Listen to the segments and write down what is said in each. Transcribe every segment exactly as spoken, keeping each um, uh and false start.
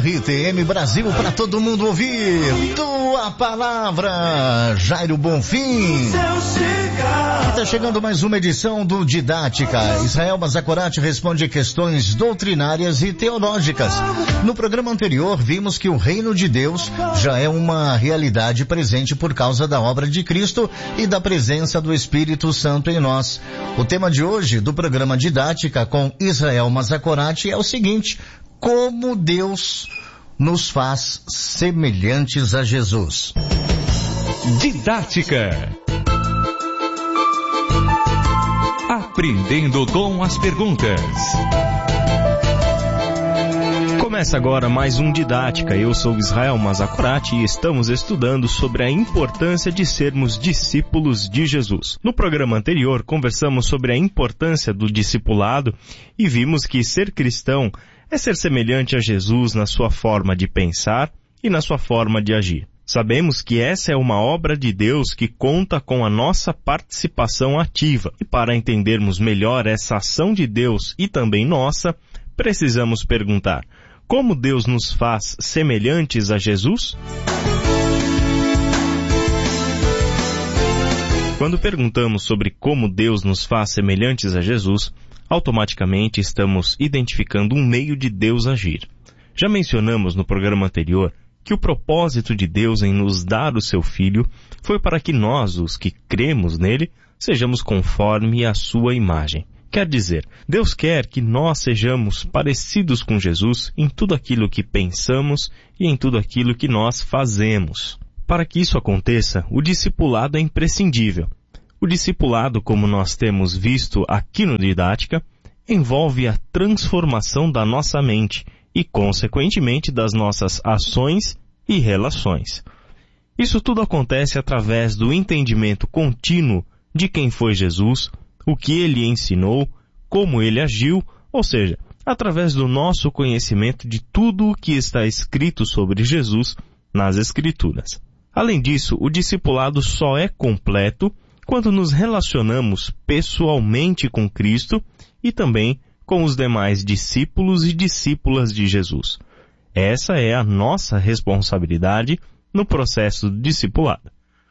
R T M Brasil para todo mundo ouvir. Tua palavra, Jairo Bonfim. Está chegando mais uma edição do Didática. Israel Mazakorati responde questões doutrinárias e teológicas. No programa anterior, vimos que o reino de Deus já é uma realidade presente por causa da obra de Cristo e da presença do Espírito Santo em nós. O tema de hoje do programa Didática com Israel Mazakorati é o seguinte: como Deus nos faz semelhantes a Jesus. Didática. Aprendendo com as perguntas. Começa agora mais um Didática. Eu sou Israel Mazakorati e estamos estudando sobre a importância de sermos discípulos de Jesus. No programa anterior, conversamos sobre a importância do discipulado e vimos que ser cristão é ser semelhante a Jesus na sua forma de pensar e na sua forma de agir. Sabemos que essa é uma obra de Deus que conta com a nossa participação ativa. E para entendermos melhor essa ação de Deus e também nossa, precisamos perguntar: como Deus nos faz semelhantes a Jesus? Quando perguntamos sobre como Deus nos faz semelhantes a Jesus, automaticamente estamos identificando um meio de Deus agir. Já mencionamos no programa anterior que o propósito de Deus em nos dar o seu Filho foi para que nós, os que cremos nele, sejamos conforme a sua imagem. Quer dizer, Deus quer que nós sejamos parecidos com Jesus em tudo aquilo que pensamos e em tudo aquilo que nós fazemos. Para que isso aconteça, o discipulado é imprescindível. O discipulado, como nós temos visto aqui no Didática, envolve a transformação da nossa mente e, consequentemente, das nossas ações e relações. Isso tudo acontece através do entendimento contínuo de quem foi Jesus, o que ele ensinou, como ele agiu, ou seja, através do nosso conhecimento de tudo o que está escrito sobre Jesus nas Escrituras. Além disso, o discipulado só é completo quando nos relacionamos pessoalmente com Cristo e também com os demais discípulos e discípulas de Jesus. Essa é a nossa responsabilidade no processo do discipulado.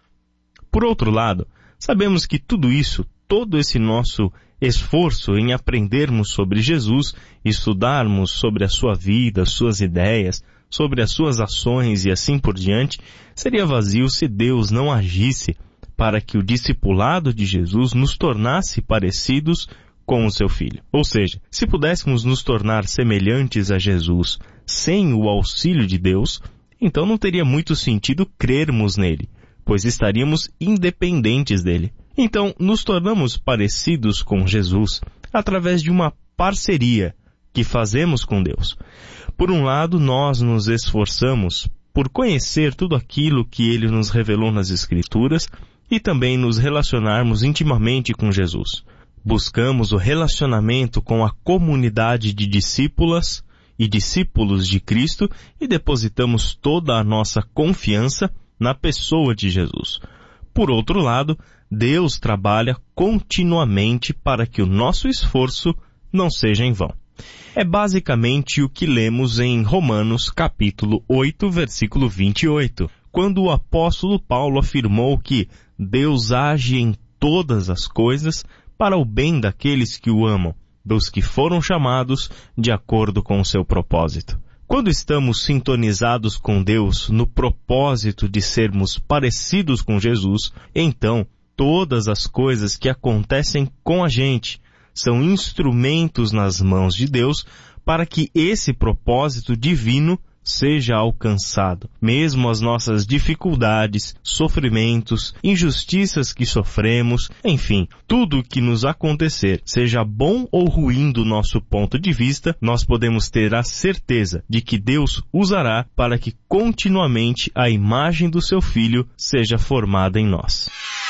Por outro lado, sabemos que tudo isso, todo esse nosso esforço em aprendermos sobre Jesus, estudarmos sobre a sua vida, suas ideias, sobre as suas ações e assim por diante, seria vazio se Deus não agisse para que o discipulado de Jesus nos tornasse parecidos com o seu Filho. Ou seja, se pudéssemos nos tornar semelhantes a Jesus sem o auxílio de Deus, então não teria muito sentido crermos nele, pois estaríamos independentes dele. Então, nos tornamos parecidos com Jesus através de uma parceria que fazemos com Deus. Por um lado, nós nos esforçamos por conhecer tudo aquilo que ele nos revelou nas Escrituras e também nos relacionarmos intimamente com Jesus. Buscamos o relacionamento com a comunidade de discípulas e discípulos de Cristo e depositamos toda a nossa confiança na pessoa de Jesus. Por outro lado, Deus trabalha continuamente para que o nosso esforço não seja em vão. É basicamente o que lemos em Romanos capítulo oito, versículo vinte e oito, quando o apóstolo Paulo afirmou que Deus age em todas as coisas para o bem daqueles que o amam, dos que foram chamados de acordo com o seu propósito. Quando estamos sintonizados com Deus no propósito de sermos parecidos com Jesus, então todas as coisas que acontecem com a gente são instrumentos nas mãos de Deus para que esse propósito divino seja alcançado. Mesmo as nossas dificuldades, sofrimentos, injustiças que sofremos, enfim, tudo o que nos acontecer, seja bom ou ruim do nosso ponto de vista, nós podemos ter a certeza de que Deus usará para que continuamente a imagem do seu Filho seja formada em nós.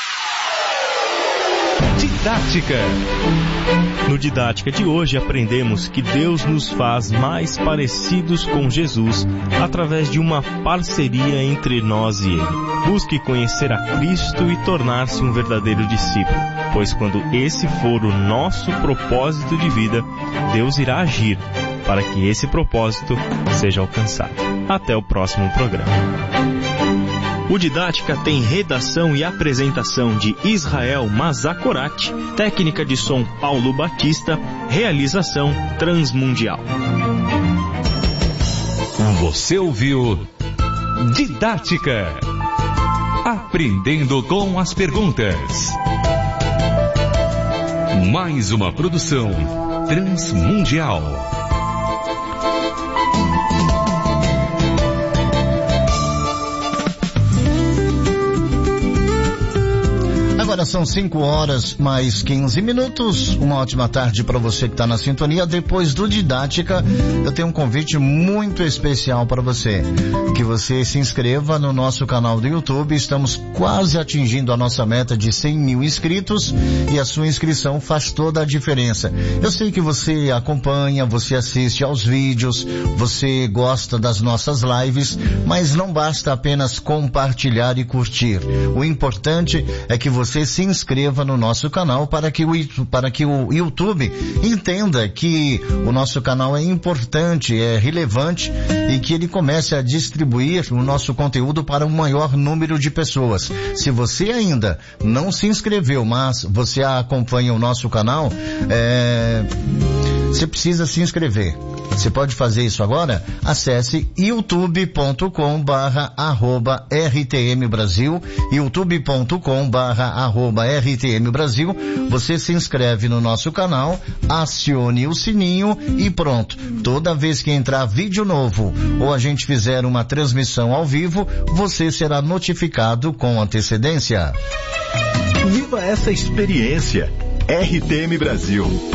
Didática. No Didática de hoje aprendemos que Deus nos faz mais parecidos com Jesus através de uma parceria entre nós e Ele. Busque conhecer a Cristo e tornar-se um verdadeiro discípulo, pois quando esse for o nosso propósito de vida, Deus irá agir para que esse propósito seja alcançado. Até o próximo programa. O Didática tem redação e apresentação de Israel Mazakorati, técnica de som Paulo Batista, realização Transmundial. Você ouviu Didática, aprendendo com as perguntas. Mais uma produção Transmundial. Agora são cinco horas mais quinze minutos. Uma ótima tarde para você que está na sintonia. Depois do Didática, eu tenho um convite muito especial para você. Que você se inscreva no nosso canal do YouTube. Estamos quase atingindo a nossa meta de cem mil inscritos e a sua inscrição faz toda a diferença. Eu sei que você acompanha, você assiste aos vídeos, você gosta das nossas lives, mas não basta apenas compartilhar e curtir. O importante é que você se inscreva no nosso canal para que o, para que o YouTube entenda que o nosso canal é importante, é relevante e que ele comece a distribuir o nosso conteúdo para um maior número de pessoas. Se você ainda não se inscreveu, mas você acompanha o nosso canal, é, você precisa se inscrever. Você pode fazer isso agora? Acesse youtube ponto com barra arroba R T M Brasil, youtube ponto com barra arroba R T M Brasil. Você se inscreve no nosso canal, acione o sininho e pronto. Toda vez que entrar vídeo novo ou a gente fizer uma transmissão ao vivo, você será notificado com antecedência. Viva essa experiência! R T M Brasil.